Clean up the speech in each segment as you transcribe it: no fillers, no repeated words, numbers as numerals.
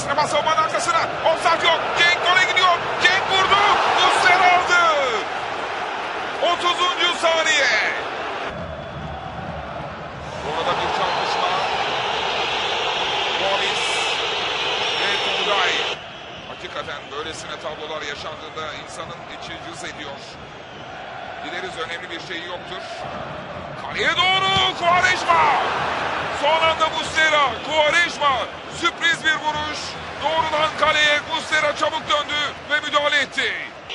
Muslera pas savunmanın arkasına. Offside yok. Cenk gole gidiyor. Cenk vurdu. Muslera aldı. 30. saniye. Orada bir çarpışma. Gomis ve Tugay. Hakikaten böylesine tablolar yaşandığında insanın içi cız ediyor. Dileriz önemli bir şey yoktur. Kaleye doğru Quaresma. Son anda Muslera, Quaresma. Sürpriz bir vuruş. Doğrudan kaleye Muslera çabuk döndü ve müdahale etti.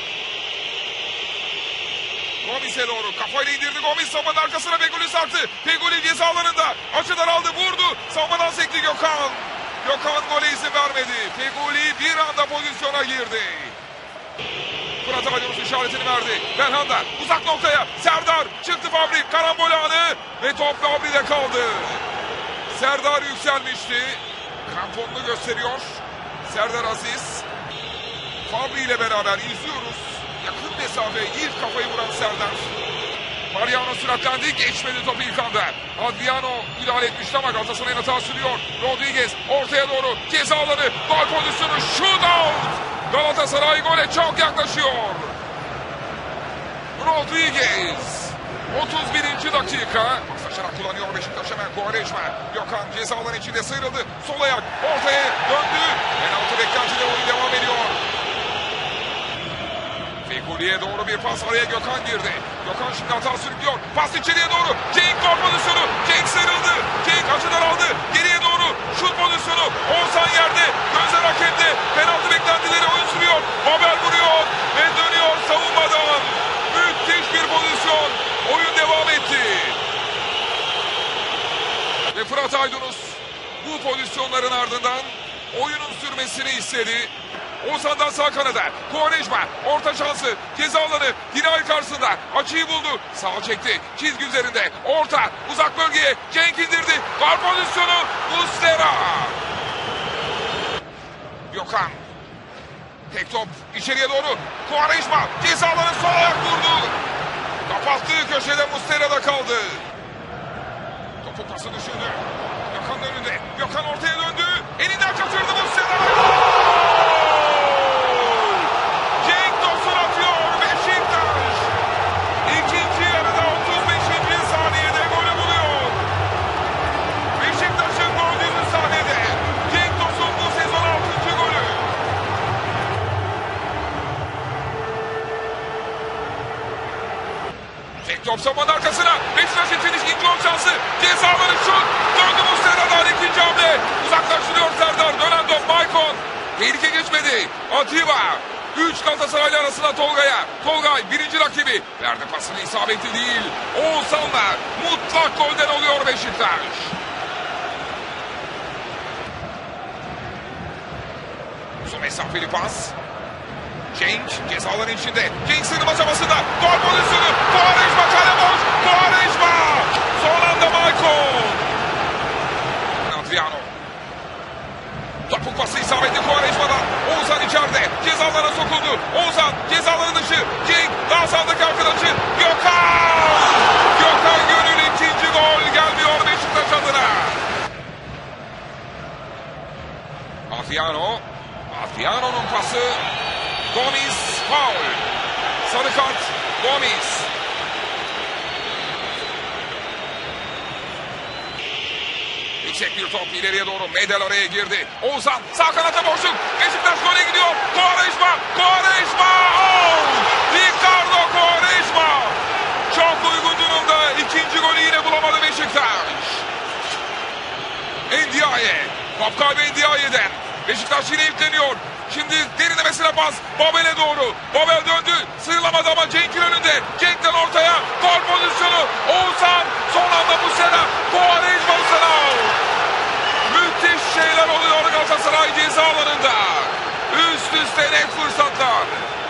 Gomis'e doğru kafayla indirdi. Gomis savunmanın arkasına Feguli sarktı. Feguli ceza alanında. Açıdan aldı, vurdu. Savunmadan sekti Gökhan. Gökhan gole izin vermedi. Feguli bir anda pozisyona girdi. Fırat Aydınus işaretini verdi. Belhanda uzak noktaya. Serdar çıktı Fabri. Karambol anı ve top Fabri'de kaldı. Serdar yükselmişti. Kramponunu gösteriyor. Serdar Aziz. Fabri ile beraber izliyoruz. Yakın mesafe ilk kafayı vuran Serdar. Mariano süratlendi. Geçmedi topu ilk anda. Adriano müdahale etmişti ama Galatasaray'ın hata sürüyor. Rodriguez ortaya doğru. Ceza alanı. Gol pozisyonu. Shootout. Galatasaray gole çok yaklaşıyor. Rodriguez. 31. dakika. Paslaşarak kullanıyor Beşiktaş hemen. Quaresma. Gökhan ceza alanı içinde sıyrıldı. Sol ayak ortaya döndü. Penaltı beklentide oyun devam ediyor. Fegüli'ye doğru bir pas, araya Gökhan girdi. Gökhan şimdi hata sürüklüyor. Pas içeriye doğru. Cenk gol pozisyonu. Cenk sıyrıldı. Cenk açıdan aldı. Geriye doğru şut pozisyonu. Oğuzhan yerde. Gözler hakemde. Penaltı beklentileri oyun sürüyor. Babel vuruyor ve dönüyor savunmadan. Müthiş bir pozisyon. Oyun devam etti. Ve Fırat Aydınus bu pozisyonların ardından oyunun sürmesini istedi. Oğuzhan'dan sağ kanada. Quaresma orta şansı. Ceza alanı. Dinay karşısında. Açıyı buldu. Sağa çekti. Çizgi üzerinde. Orta. Uzak bölgeye. Cenk indirdi. Var pozisyonu. Muslera. Gökhan. Tek top. içeriye doğru. Quaresma. Ceza alanı sol ayak vurdu. Kapattığı köşede Muslera'da kaldı. Topu pası düşündü. Gökhan'ın önünde. Gökhan ortaya döndü. Elinden kaçırdı Muslera. Top savunmanın arkasına. Beşiktaş için ikinci gol şansı. Ceza alanı şut. Döndü Muslera'dan ikinci hamle. Uzaklaştırıyor Serdar. Dönen top Maicon. Tehlike geçmedi. Atiba. 3 Galatasaraylı arasında Tolga'ya. Tolgay birinci rakibi. Verdi pasını, isabetli değil. Oğuzhan'la mutlak golden oluyor Beşiktaş. Uzun mesafeli pas. Cenk cezaların içinde. Cenk sığınma çabasında. Gol pozisyonu. Quaresma kale boş. Quaresma. Son anda Maicon. Adriano. Topuk pası isabetli Quaresma'dan. Oğuzhan içeride. Cezalara sokuldu. Oğuzhan cezaları dışı. Cenk daha sağdaki arkadaşı. Gökhan. Gökhan Gönül ikinci gol gelmiyor Beşiktaş adına. Adriano. Adriano'nun pası. Gomis faul. Sarı kart Gomis. Yüksek bir top ileriye doğru. Medel oraya girdi. Oğuzhan sağ kanata boşluk. Beşiktaş gole gidiyor. Quaresma. Quaresma. Oh! Ricardo Quaresma. Çok uygun durumda. İkinci golü yine bulamadı Beşiktaş. Ndiaye. Top kaybı Ndiaye'den. Beşiktaş yine yükleniyor. Şimdi derinlemesine pas. Babel'e doğru. Babel döndü. Sıyrılamadı ama Cenk'in önünde. Cenk'ten ortaya. Gol pozisyonu. Oğuzhan. Son anda Muslera. Quaresma sınav. Müthiş şeyler oluyor Galatasaray ceza alanında. Üst üste net fırsatlar.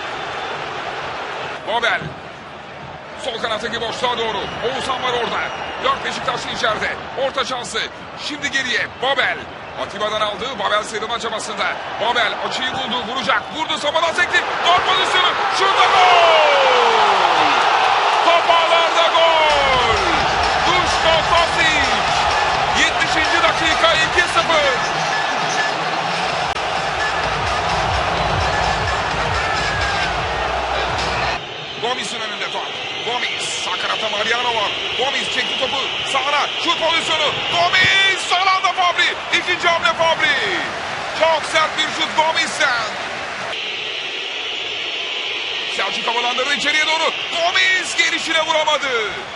Babel. Sol kanattaki boşluğa doğru. Oğuzhan var orada. 4 Beşiktaşlı içeride. Orta şansı. Şimdi geriye. Babel. Atiba'dan aldı. Babel sıyrılma çabasında. Babel açıyı buldu. Vuracak. Vurdu. Savunmadan sekti. Gol pozisyonu. Şurada gol. Top ağlarda gol. Duško Tosić. 70. dakika 2-0. sert bir şut Gomis'ten. Selçuk havalandırdı içeriye doğru. Gomis gelişine vuramadı.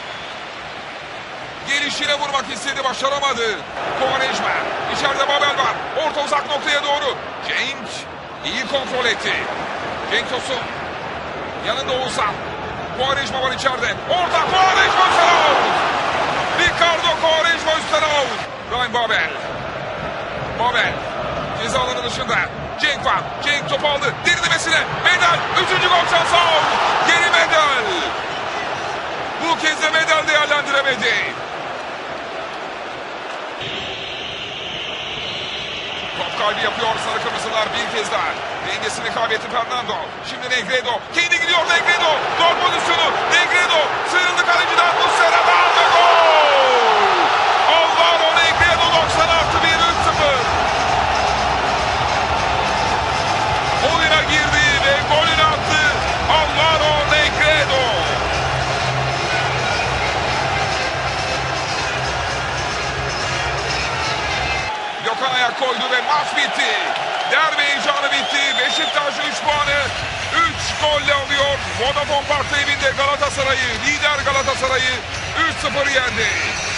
Gelişine vurmak istedi, başaramadı. Quaresma. İçeride Babel var. Orta uzak noktaya doğru. Cenk iyi kontrol etti. Cenk Tosun. Yanında Oğuzhan. Quaresma var içeride. Orta Quaresma üstten out. Ricardo Quaresma üstten out. Ryan Babel. Babel. Ceza alanı dışında. Cenk var. Cenk top aldı. Derinlemesine. Medel. 3. gol şansı out. Geri Medel. Bu kez de Medel değerlendiremedi. Top kaybı yapıyor sarı kırmızılar bir kez daha. Dengesini kaybetti Fernando. Şimdi Negredo. Kendi gidiyor Negredo. Gol pozisyonu. Negredo. Sıyrıldı kaleciden. Muslera'dan ve gol. Alvaro Negredo 90+1 3-0. Oyuna girdi ve golünü attı. Alvaro Negredo. Gökhan ayak koydu ve maç bitti. Derbi heyecanı bitti. Beşiktaş 3 puanı 3 golle alıyor. Vodafone Park evinde Galatasaray'ı, lider Galatasaray'ı 3-0 yendi.